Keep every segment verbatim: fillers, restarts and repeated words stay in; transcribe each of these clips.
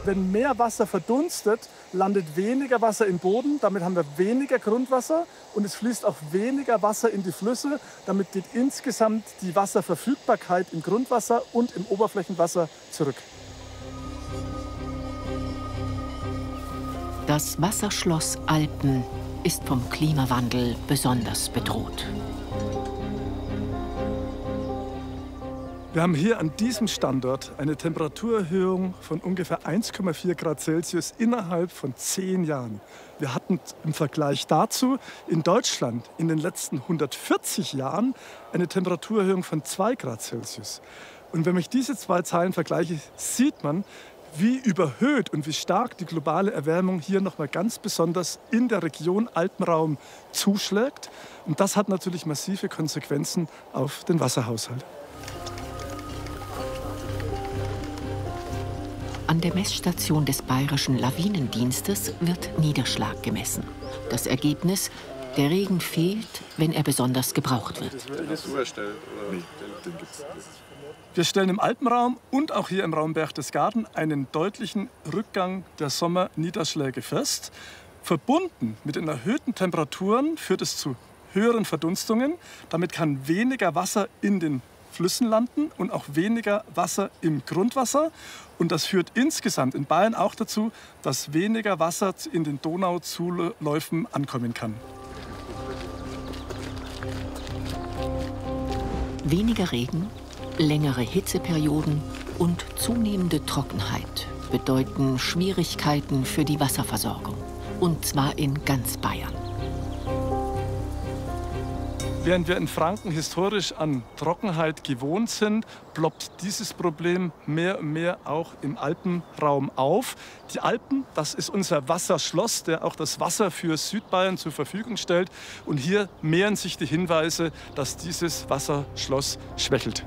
Wenn mehr Wasser verdunstet, landet weniger Wasser im Boden. Damit haben wir weniger Grundwasser und es fließt auch weniger Wasser in die Flüsse. Damit geht insgesamt die Wasserverfügbarkeit im Grundwasser und im Oberflächenwasser zurück. Das Wasserschloss Alpen ist vom Klimawandel besonders bedroht. Wir haben hier an diesem Standort eine Temperaturerhöhung von ungefähr eins Komma vier Grad Celsius innerhalb von zehn Jahren. Wir hatten im Vergleich dazu in Deutschland in den letzten hundertvierzig Jahren eine Temperaturerhöhung von zwei Grad Celsius. Und wenn ich diese zwei Zahlen vergleiche, sieht man, wie überhöht und wie stark die globale Erwärmung hier noch mal ganz besonders in der Region Alpenraum zuschlägt. Und das hat natürlich massive Konsequenzen auf den Wasserhaushalt. An der Messstation des Bayerischen Lawinendienstes wird Niederschlag gemessen. Das Ergebnis: Der Regen fehlt, wenn er besonders gebraucht wird. Wir stellen im Alpenraum und auch hier im Raum Berchtesgaden einen deutlichen Rückgang der Sommerniederschläge fest. Verbunden mit den erhöhten Temperaturen führt es zu höheren Verdunstungen. Damit kann weniger Wasser in den Flüssen landen und auch weniger Wasser im Grundwasser. Und das führt insgesamt in Bayern auch dazu, dass weniger Wasser in den Donauzuläufen ankommen kann. Weniger Regen, längere Hitzeperioden und zunehmende Trockenheit bedeuten Schwierigkeiten für die Wasserversorgung. Und zwar in ganz Bayern. Während wir in Franken historisch an Trockenheit gewohnt sind, ploppt dieses Problem mehr und mehr auch im Alpenraum auf. Die Alpen, das ist unser Wasserschloss, der auch das Wasser für Südbayern zur Verfügung stellt. Und hier mehren sich die Hinweise, dass dieses Wasserschloss schwächelt.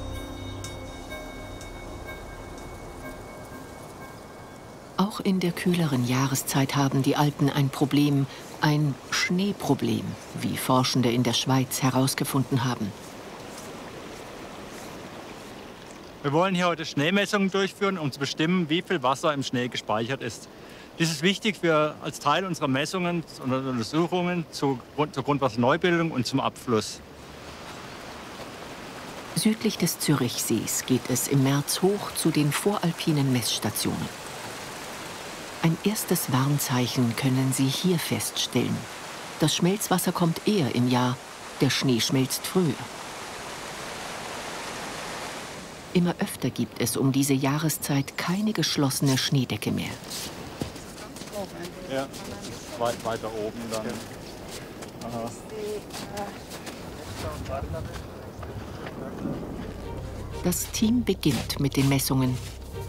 Auch in der kühleren Jahreszeit haben die Alpen ein Problem, ein Schneeproblem, wie Forschende in der Schweiz herausgefunden haben. Wir wollen hier heute Schneemessungen durchführen, um zu bestimmen, wie viel Wasser im Schnee gespeichert ist. Dies ist wichtig für, als Teil unserer Messungen und Untersuchungen zur, zur Grundwasserneubildung und zum Abfluss. Südlich des Zürichsees geht es im März hoch zu den voralpinen Messstationen. Ein erstes Warnzeichen können Sie hier feststellen. Das Schmelzwasser kommt eher im Jahr, der Schnee schmilzt früher. Immer öfter gibt es um diese Jahreszeit keine geschlossene Schneedecke mehr. Ja, weit, weiter oben dann. Aha. Das Team beginnt mit den Messungen.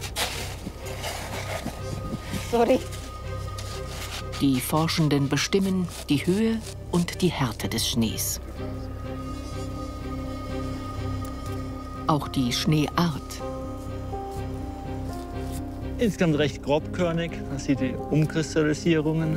Sorry. Die Forschenden bestimmen die Höhe und die Härte des Schnees. Auch die Schneeart. Insgesamt recht grobkörnig. Man sieht die Umkristallisierungen.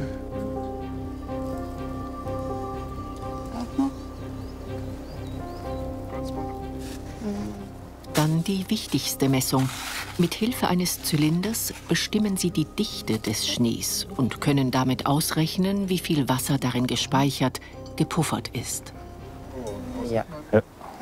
Dann die wichtigste Messung. Mit Hilfe eines Zylinders bestimmen sie die Dichte des Schnees und können damit ausrechnen, wie viel Wasser darin gespeichert, gepuffert ist. Ja. Ja.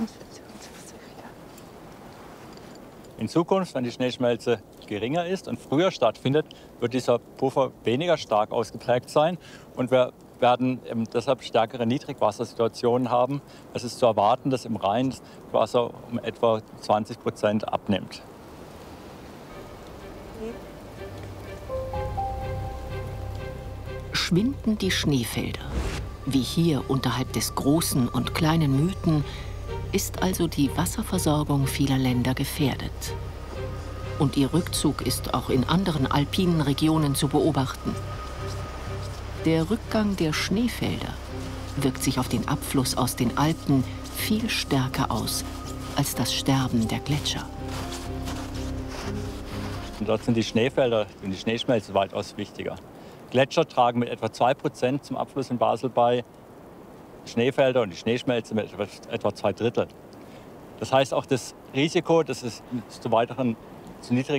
In Zukunft, wenn die Schneeschmelze geringer ist und früher stattfindet, wird dieser Puffer weniger stark ausgeprägt sein und wir werden eben deshalb stärkere Niedrigwassersituationen haben. Es ist zu erwarten, dass im Rhein Wasser um etwa zwanzig Prozent abnimmt. Schwinden die Schneefelder, wie hier unterhalb des Großen und Kleinen Mythen, ist also die Wasserversorgung vieler Länder gefährdet. Und ihr Rückzug ist auch in anderen alpinen Regionen zu beobachten. Der Rückgang der Schneefelder wirkt sich auf den Abfluss aus den Alpen viel stärker aus als das Sterben der Gletscher. Und dort sind die Schneefelder und die Schneeschmelze weitaus wichtiger. Gletscher tragen mit etwa zwei Prozent zum Abfluss in Basel bei, Schneefelder und die Schneeschmelze mit etwa zwei Drittel. Das heißt auch das Risiko, dass es zu weiteren zu niedrigen